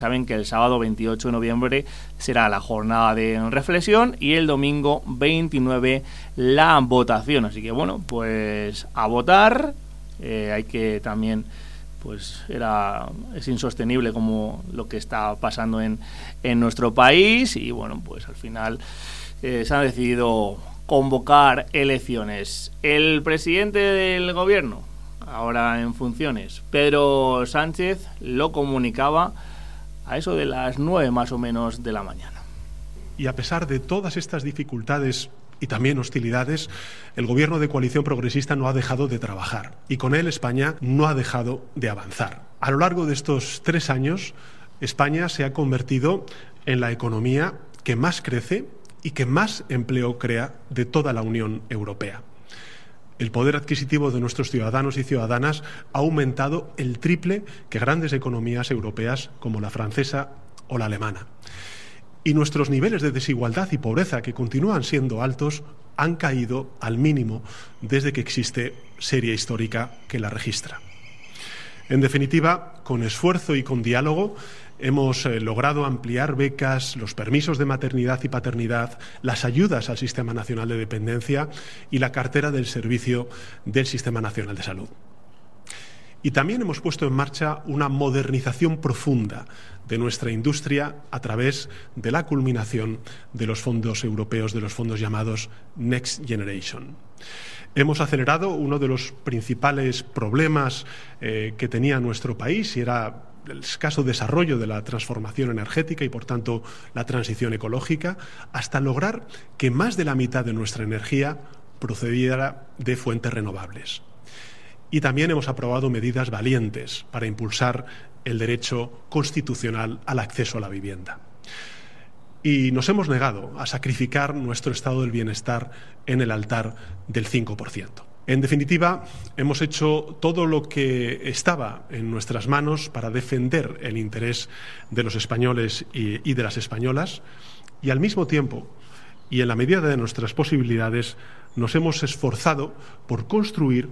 Saben que el sábado 28 de noviembre será la jornada de reflexión y el domingo 29 la votación. Así que bueno, pues a votar. Hay que también, pues es insostenible como lo que está pasando en nuestro país y bueno, pues al final se ha decidido convocar elecciones. El presidente del gobierno, ahora en funciones, Pedro Sánchez, lo comunicaba a eso de las 9 más o menos de la mañana. Y a pesar de todas estas dificultades y también hostilidades, el gobierno de coalición progresista no ha dejado de trabajar y con él España no ha dejado de avanzar. A lo largo de estos 3 años, España se ha convertido en la economía que más crece y que más empleo crea de toda la Unión Europea. El poder adquisitivo de nuestros ciudadanos y ciudadanas ha aumentado el triple que grandes economías europeas como la francesa o la alemana. Y nuestros niveles de desigualdad y pobreza, que continúan siendo altos, han caído al mínimo desde que existe serie histórica que la registra. En definitiva, con esfuerzo y con diálogo, hemos logrado ampliar becas, los permisos de maternidad y paternidad, las ayudas al Sistema Nacional de Dependencia y la cartera del servicio del Sistema Nacional de Salud. Y también hemos puesto en marcha una modernización profunda de nuestra industria a través de la culminación de los fondos europeos, de los fondos llamados Next Generation. Hemos acelerado uno de los principales problemas que tenía nuestro país y era el escaso desarrollo de la transformación energética y, por tanto, la transición ecológica, hasta lograr que más de la mitad de nuestra energía procediera de fuentes renovables. Y también hemos aprobado medidas valientes para impulsar el derecho constitucional al acceso a la vivienda. Y nos hemos negado a sacrificar nuestro estado del bienestar en el altar del 5%. En definitiva, hemos hecho todo lo que estaba en nuestras manos para defender el interés de los españoles y de las españolas y al mismo tiempo, y en la medida de nuestras posibilidades, nos hemos esforzado por construir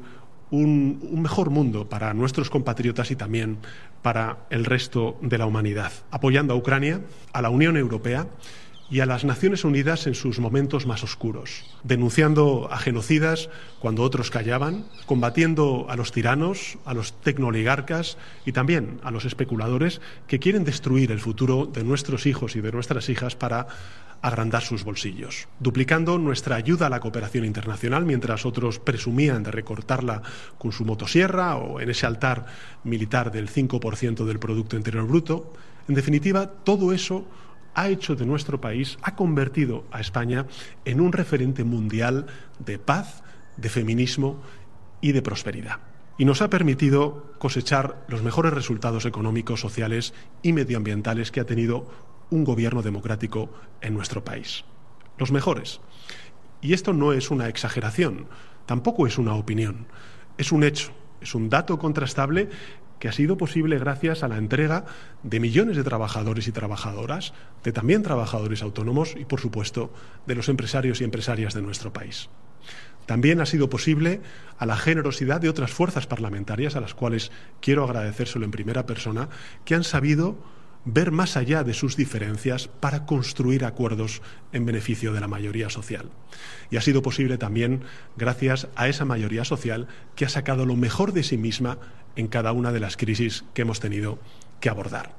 un mejor mundo para nuestros compatriotas y también para el resto de la humanidad, apoyando a Ucrania, a la Unión Europea y a las Naciones Unidas en sus momentos más oscuros, denunciando a genocidas cuando otros callaban, combatiendo a los tiranos, a los tecnooligarcas y también a los especuladores que quieren destruir el futuro de nuestros hijos y de nuestras hijas para agrandar sus bolsillos, duplicando nuestra ayuda a la cooperación internacional mientras otros presumían de recortarla con su motosierra o en ese altar militar del 5% del Producto Interior Bruto. En definitiva, todo eso ha hecho de nuestro país, ha convertido a España en un referente mundial de paz, de feminismo y de prosperidad. Y nos ha permitido cosechar los mejores resultados económicos, sociales y medioambientales que ha tenido un gobierno democrático en nuestro país. Los mejores. Y esto no es una exageración, tampoco es una opinión, es un hecho, es un dato contrastable que ha sido posible gracias a la entrega de millones de trabajadores y trabajadoras, de también trabajadores autónomos y, por supuesto, de los empresarios y empresarias de nuestro país. También ha sido posible a la generosidad de otras fuerzas parlamentarias, a las cuales quiero agradecérselo en primera persona, que han sabido ver más allá de sus diferencias para construir acuerdos en beneficio de la mayoría social. Y ha sido posible también gracias a esa mayoría social que ha sacado lo mejor de sí misma en cada una de las crisis que hemos tenido que abordar.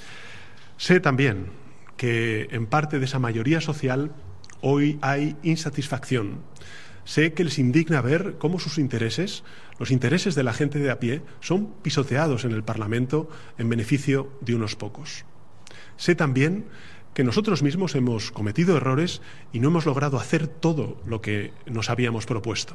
Sé también que en parte de esa mayoría social hoy hay insatisfacción. Sé que les indigna ver cómo sus intereses, los intereses de la gente de a pie, son pisoteados en el Parlamento en beneficio de unos pocos. Sé también que nosotros mismos hemos cometido errores y no hemos logrado hacer todo lo que nos habíamos propuesto.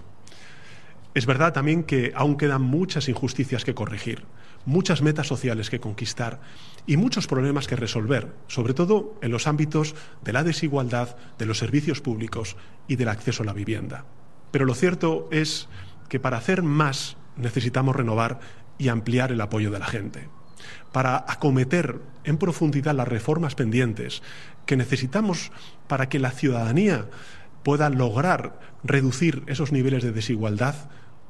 Es verdad también que aún quedan muchas injusticias que corregir, muchas metas sociales que conquistar y muchos problemas que resolver, sobre todo en los ámbitos de la desigualdad, de los servicios públicos y del acceso a la vivienda. Pero lo cierto es que para hacer más necesitamos renovar y ampliar el apoyo de la gente. Para acometer en profundidad las reformas pendientes que necesitamos para que la ciudadanía pueda lograr reducir esos niveles de desigualdad,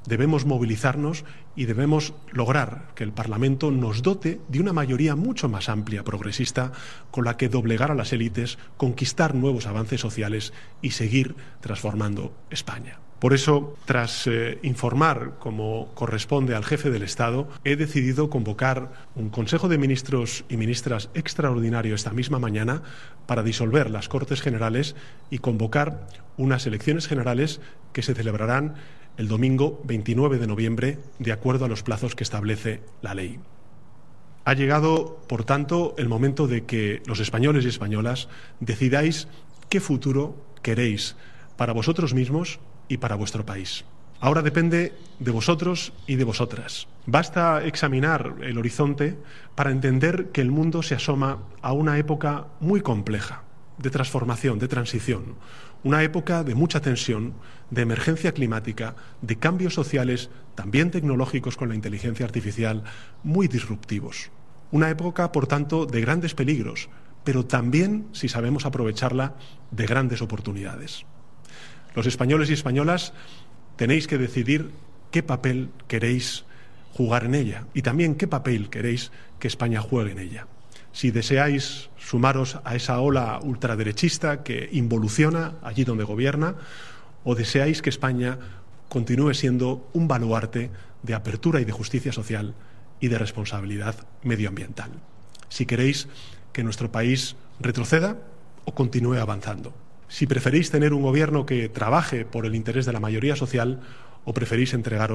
Debemos movilizarnos y debemos lograr que el Parlamento nos dote de una mayoría mucho más amplia, progresista, con la que doblegar a las élites, conquistar nuevos avances sociales y seguir transformando España. Por eso, tras informar como corresponde al jefe del Estado, he decidido convocar un Consejo de Ministros y Ministras extraordinario esta misma mañana para disolver las Cortes Generales y convocar unas elecciones generales que se celebrarán el domingo 29 de noviembre, de acuerdo a los plazos que establece la ley. Ha llegado, por tanto, el momento de que los españoles y españolas decidáis qué futuro queréis para vosotros mismos y para vuestro país. Ahora depende de vosotros y de vosotras. Basta examinar el horizonte para entender que el mundo se asoma a una época muy compleja, de transformación, de transición, una época de mucha tensión, de emergencia climática, de cambios sociales, también tecnológicos con la inteligencia artificial, muy disruptivos. Una época, por tanto, de grandes peligros, pero también, si sabemos aprovecharla, de grandes oportunidades. Los españoles y españolas tenéis que decidir qué papel queréis jugar en ella y también qué papel queréis que España juegue en ella. Si deseáis sumaros a esa ola ultraderechista que involuciona allí donde gobierna, o deseáis que España continúe siendo un baluarte de apertura y de justicia social y de responsabilidad medioambiental. Si queréis que nuestro país retroceda o continúe avanzando. Si preferís tener un gobierno que trabaje por el interés de la mayoría social o preferís entregar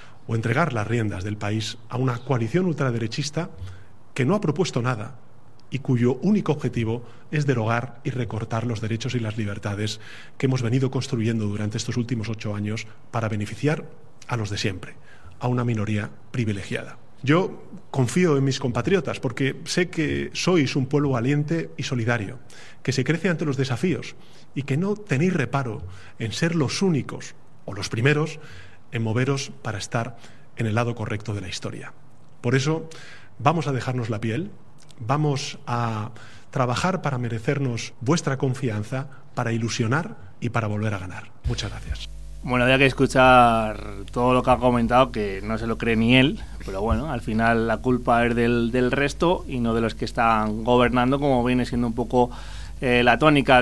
las riendas del país a una coalición ultraderechista que no ha propuesto nada y cuyo único objetivo es derogar y recortar los derechos y las libertades que hemos venido construyendo durante estos últimos 8 años para beneficiar a los de siempre, a una minoría privilegiada. Yo confío en mis compatriotas porque sé que sois un pueblo valiente y solidario, que se crece ante los desafíos y que no tenéis reparo en ser los únicos o los primeros en moveros para estar en el lado correcto de la historia. Por eso vamos a dejarnos la piel, vamos a trabajar para merecernos vuestra confianza, para ilusionar y para volver a ganar. Muchas gracias. Bueno, había que escuchar todo lo que ha comentado, que no se lo cree ni él, pero bueno, al final la culpa es del resto y no de los que están gobernando, como viene siendo un poco la tónica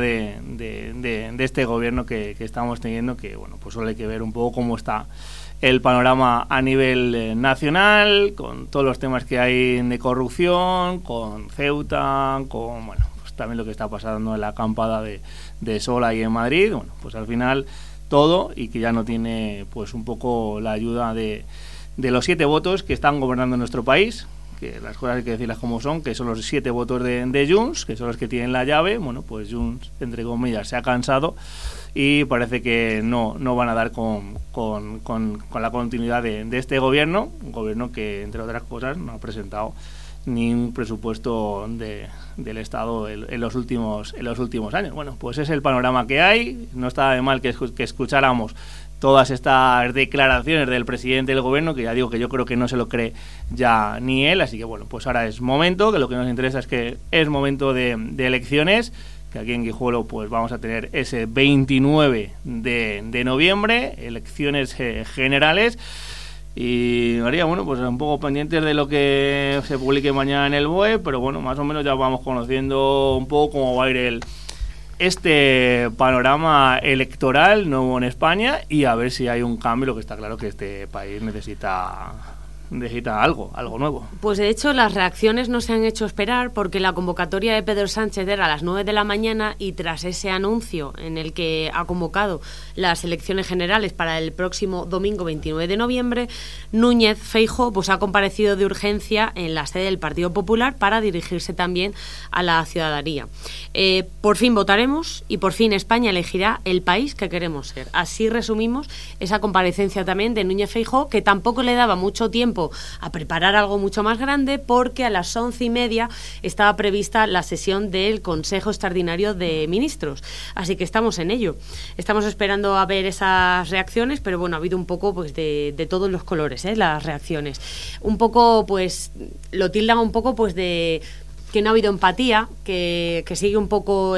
de este gobierno que estamos teniendo, que bueno, pues solo hay que ver un poco cómo está el panorama a nivel nacional, con todos los temas que hay de corrupción, con Ceuta, con bueno, pues también lo que está pasando en la acampada de Sol ahí en Madrid. Bueno, pues al final todo, y que ya no tiene pues un poco la ayuda de los 7 votos que están gobernando nuestro país, que las cosas hay que decirlas como son, que son los 7 votos de Junts, que son los que tienen la llave. Bueno, pues Junts, entre comillas, se ha cansado y parece que no van a dar con la continuidad de este gobierno, un gobierno que, entre otras cosas, no ha presentado ni un presupuesto del Estado en los últimos años. Bueno, pues es el panorama que hay. No está de mal que escucháramos todas estas declaraciones del presidente del gobierno, que ya digo que yo creo que no se lo cree ya ni él, así que bueno, pues ahora es momento, que lo que nos interesa es que es momento de elecciones, que aquí en Guijuelo pues vamos a tener ese 29 de noviembre, elecciones generales. Y María, bueno, pues un poco pendientes de lo que se publique mañana en el BOE, pero bueno, más o menos ya vamos conociendo un poco cómo va a ir este panorama electoral nuevo en España, y a ver si hay un cambio. Lo que está claro que este país necesita algo nuevo. Pues de hecho las reacciones no se han hecho esperar, porque la convocatoria de Pedro Sánchez era a las 9 de la mañana y tras ese anuncio en el que ha convocado las elecciones generales para el próximo domingo 29 de noviembre, Núñez Feijóo pues ha comparecido de urgencia en la sede del Partido Popular para dirigirse también a la ciudadanía. Por fin votaremos y por fin España elegirá el país que queremos ser. Así resumimos esa comparecencia también de Núñez Feijóo, que tampoco le daba mucho tiempo a preparar algo mucho más grande, porque a las 11:30 estaba prevista la sesión del Consejo Extraordinario de Ministros. Así que estamos en ello. Estamos esperando a ver esas reacciones, pero bueno, ha habido un poco pues de todos los colores, las reacciones. Un poco pues lo tildan un poco pues de que no ha habido empatía, que sigue un poco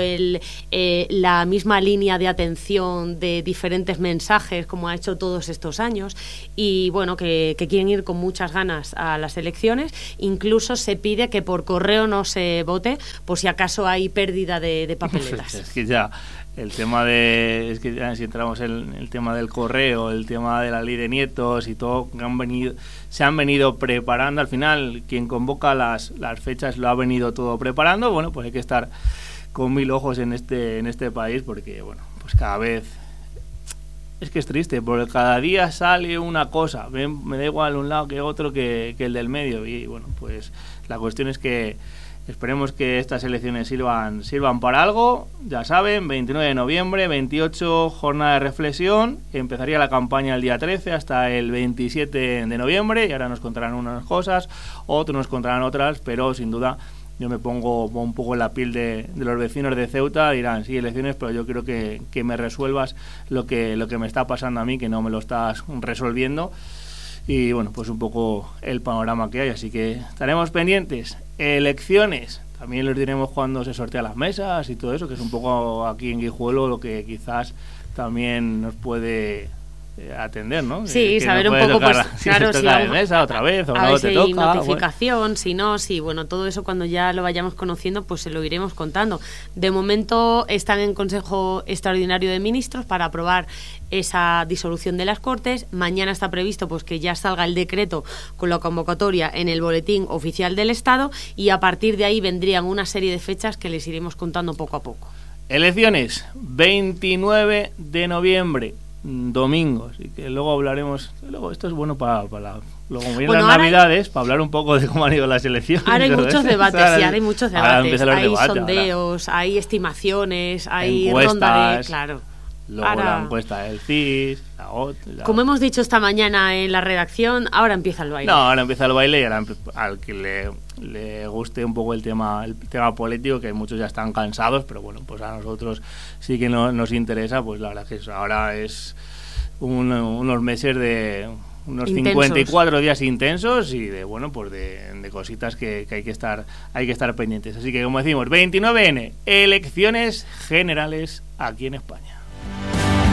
la misma línea de atención de diferentes mensajes como ha hecho todos estos años, y bueno, que quieren ir con muchas ganas a las elecciones. Incluso se pide que por correo no se vote por si acaso hay pérdida de papeletas. Es que ya el tema es que ya si entramos en el tema del correo, el tema de la ley de nietos y todo, se han venido preparando. Al final, quien convoca las fechas lo ha venido todo preparando. Bueno, pues hay que estar con 1000 ojos en este país, porque bueno, pues cada vez es que es triste, porque cada día sale una cosa. Me da igual un lado que otro que el del medio, y bueno, pues la cuestión es que esperemos que estas elecciones sirvan para algo. Ya saben, 29 de noviembre, 28 jornada de reflexión. Empezaría la campaña el día 13 hasta el 27 de noviembre. Y ahora nos contarán unas cosas, otros nos contarán otras, pero sin duda yo me pongo un poco en la piel de los vecinos de Ceuta. Dirán, sí, elecciones, pero yo quiero que me resuelvas lo que me está pasando a mí, que no me lo estás resolviendo. Y bueno, pues un poco el panorama que hay, así que estaremos pendientes. Elecciones, también les diremos cuando se sortean las mesas y todo eso, que es un poco aquí en Guijuelo lo que quizás también nos puede atender, ¿no? Sí, saber un poco, pues si claro, si de mesa otra vez o no te toca. Notificación, bueno. Si no, sí, bueno, todo eso cuando ya lo vayamos conociendo, pues se lo iremos contando. De momento están en Consejo Extraordinario de Ministros para aprobar esa disolución de las Cortes. Mañana está previsto pues que ya salga el decreto con la convocatoria en el Boletín Oficial del Estado, y a partir de ahí vendrían una serie de fechas que les iremos contando poco a poco. Elecciones, 29 de noviembre. Domingo, así que luego hablaremos. Luego esto es bueno para luego vienen las Navidades, para hablar un poco de cómo han ido las elecciones. Ahora hay muchos debates, ahora hay muchos debates. Hay debates, sondeos, ahora hay estimaciones, hay encuestas, ronda de... Claro. Luego ahora, la encuesta del CIS, como hemos dicho esta mañana en la redacción, ahora empieza el baile. No, ahora empieza el baile, y ahora al que le guste un poco el tema político, que muchos ya están cansados, pero bueno, pues a nosotros sí que nos interesa, pues la verdad que ahora es unos meses de unos intensos. 54 días intensos y de bueno, pues de cositas que hay que estar pendientes. Así que como decimos, 29N, elecciones generales aquí en España.